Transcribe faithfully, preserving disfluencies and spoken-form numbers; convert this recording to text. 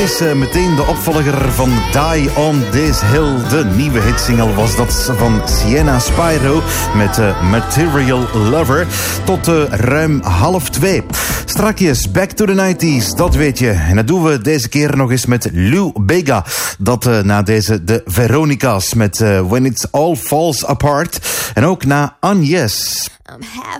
is uh, meteen de opvolger van Die on This Hill. De nieuwe hitsingle was dat van Sienna Spyro met uh, Material Lover. Tot uh, ruim half twee. Strakjes, back to the nineties, dat weet je. En dat doen we deze keer nog eens met Lou Bega. Dat uh, na deze de Veronica's met uh, When It's All Falls Apart. En ook na Agnes. I'm having